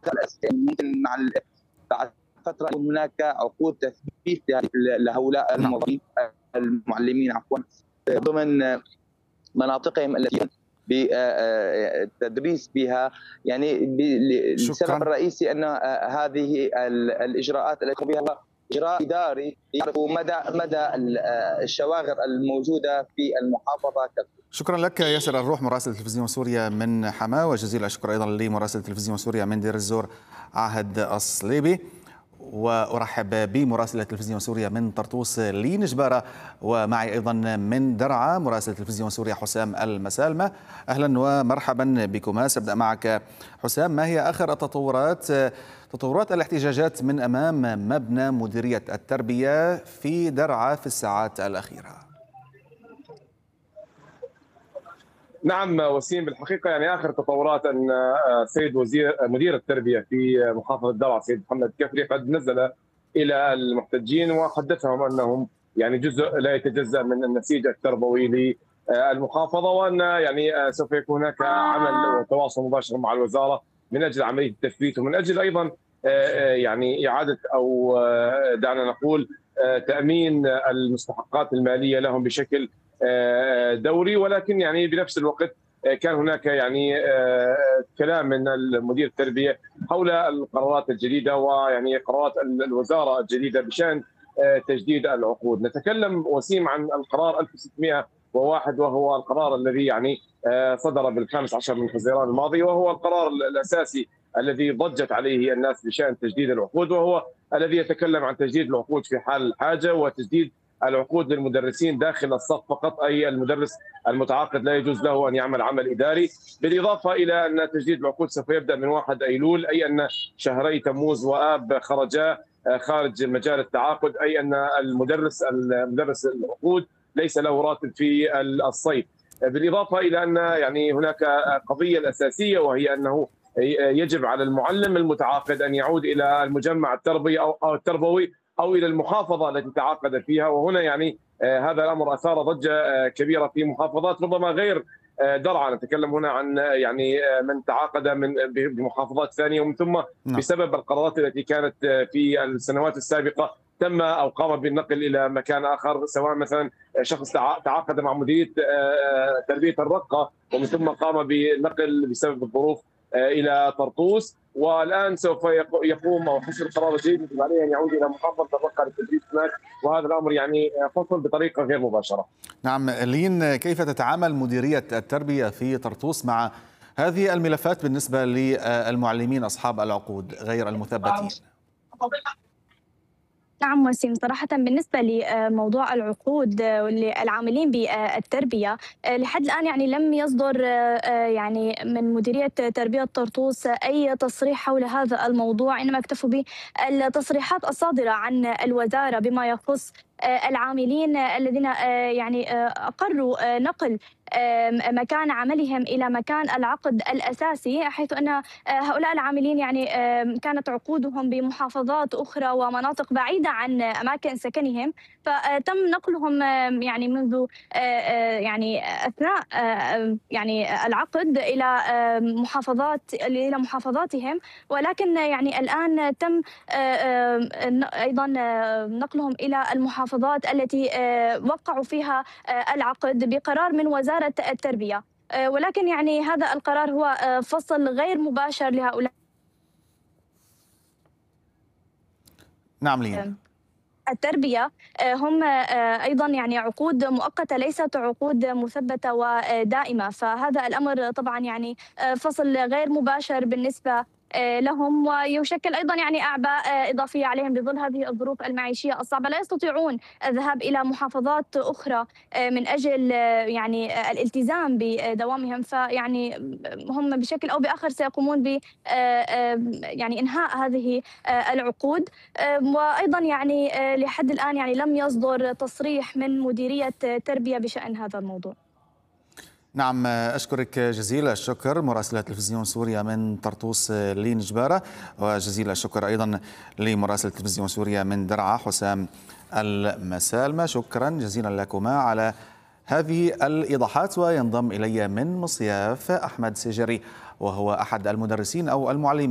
ممكن بعد فتره يكون هناك عقود تثبيت لهؤلاء نعم. المعلمين ضمن مناطقهم التي بالتدريس بها، يعني السبب شكرا. الرئيسي ان هذه الاجراءات التي بها اجراء اداري يعرفوا مدى الشواغر الموجوده في المحافظه. شكرا لك ياسر الروح مراسل تلفزيون سوريا من حماة، وجزيل الشكر ايضا لمراسل تلفزيون سوريا من دير الزور عاهد الصليبي. وأرحب بمراسلة تلفزيون سوريا من طرطوس لين جبارة، ومعي أيضا من درعا مراسل تلفزيون سوريا حسام المسالمة. أهلا ومرحبا بكما. سأبدأ معك حسام، ما هي آخر تطورات الاحتجاجات من أمام مبنى مديرية التربية في درعا في الساعات الأخيرة؟ نعم وسيم، بالحقيقه يعني اخر تطورات ان السيد مدير التربيه في محافظه درعا سيد محمد كفري قد نزل الى المحتجين وحدثهم انهم يعني جزء لا يتجزا من النسيج التربوي للمحافظه، وان يعني سوف يكون هناك عمل وتواصل مباشر مع الوزاره من اجل عمليه التثبيت، ومن اجل ايضا يعني اعاده او دعنا نقول تامين المستحقات الماليه لهم بشكل دوري. ولكن يعني بنفس الوقت كان هناك يعني كلام من المدير التربيه حول القرارات الجديده ويعني قرارات الوزاره الجديده بشان تجديد العقود. نتكلم وسيم عن القرار 1601، وهو القرار الذي يعني صدر بال15 من حزيران الماضي، وهو القرار الاساسي الذي ضجت عليه الناس بشان تجديد العقود، وهو الذي يتكلم عن تجديد العقود في حال الحاجه وتجديد العقود للمدرسين داخل الصف فقط، اي المدرس المتعاقد لا يجوز له ان يعمل عمل اداري، بالاضافه الى ان تجديد العقود سوف يبدا من 1 ايلول، اي ان شهري تموز واب خرجا خارج مجال التعاقد، اي ان المدرس العقود ليس له راتب في الصيف. بالاضافه الى ان يعني هناك قضيه الاساسيه، وهي انه يجب على المعلم المتعاقد ان يعود الى المجمع التربوي او الى المحافظه التي تعاقد فيها. وهنا يعني هذا الامر اثار ضجه كبيره في محافظات ربما غير درعا، نتكلم هنا عن يعني من تعاقد بمحافظات ثانيه، ومن ثم بسبب القرارات التي كانت في السنوات السابقه تم او قام بالنقل الى مكان اخر، سواء مثلا شخص تعاقد مع مديريه تربيه الرقه ومن ثم قام بالنقل بسبب الظروف الى طرطوس، والان سوف يقوم او حسب القرار الجديد يجب عليه ان يعود الى محافظه الرقه للتدريس هناك، وهذا الامر يعني فصل بطريقه غير مباشره. نعم لين، كيف تتعامل مديريه التربيه في طرطوس مع هذه الملفات بالنسبه للمعلمين اصحاب العقود غير المثبتين؟ نعم وسيم، صراحة بالنسبة لموضوع العقود للعاملين بالتربية لحد الآن يعني لم يصدر يعني من مديرية تربية طرطوس أي تصريح حول هذا الموضوع، إنما اكتفوا بالتصريحات الصادرة عن الوزارة بما يخص العاملين الذين يعني أقروا نقل مكان عملهم إلى مكان العقد الأساسي، حيث أن هؤلاء العاملين يعني كانت عقودهم بمحافظات أخرى ومناطق بعيدة عن أماكن سكنهم، فتم نقلهم يعني منذ يعني أثناء يعني العقد إلى محافظاتهم، ولكن يعني الآن تم أيضا نقلهم إلى المحافظات التي وقعوا فيها العقد بقرار من وزارة التربية، ولكن يعني هذا القرار هو فصل غير مباشر لهؤلاء. نعم لين. التربية هم أيضا يعني عقود مؤقتة ليست عقود مثبتة ودائمة، فهذا الأمر طبعا يعني فصل غير مباشر بالنسبة لهم، ويشكل أيضا يعني أعباء إضافية عليهم بظل هذه الظروف المعيشية الصعبة. لا يستطيعون الذهاب إلى محافظات أخرى من أجل يعني الالتزام بدوامهم، فيعني هم بشكل أو بآخر سيقومون ب يعني إنهاء هذه العقود. وأيضا يعني لحد الآن يعني لم يصدر تصريح من مديرية تربية بشأن هذا الموضوع. نعم أشكرك جزيل الشكر مراسلة تلفزيون سوريا من طرطوس لين جبارة، وجزيل الشكر أيضا لمراسل تلفزيون سوريا من درعا حسام المسالمة. شكرا جزيلا لكما على هذه الإيضاحات. وينضم إلي من مصياف أحمد سجري، وهو أحد المدرسين أو المعلمين